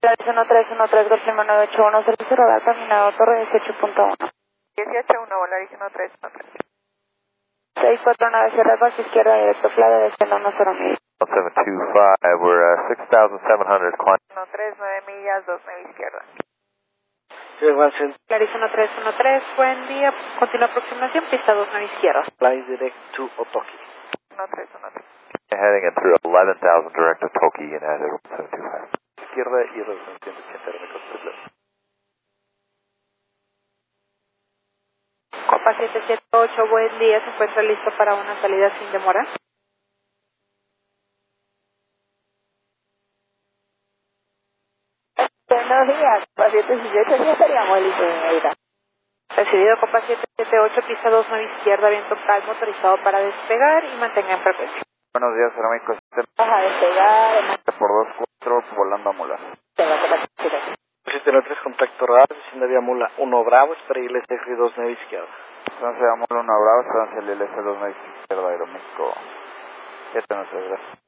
Claris 1313, Golf Lima 981, servicio rodar caminado, torre 18.1. 18.1, Volaris 1313. 649, cierra base izquierda, directo clave, desciendo 10 1725, we're 6,700, climb. 139 millas, 29 izquierda. Claris 1313, buen día, continua aproximación, pista 29 izquierda. Fly direct to Otoki. 1313. Heading in through 11,000 direct to Toki, United 725. Izquierda y 280 Copa 778, buen día, se encuentra listo para una salida sin demora. Buenos días, Copa 778, ya estaríamos listos, señorita. Recibido Copa 778, pista 29 izquierda, viento calmo, autorizado para despegar y mantenga en frecuencia. Buenos días, Aeroméxico. Vas a despegar, Por 24, volando a Mula. de la Copa 778. 793, contacto radar, desciende vía Mula 1 Bravo, espera ILS 29 izquierda. Entonces, vamos a Mula Bravo, entonces el LS 29 izquierda, Aeroméxico. 7 gracias.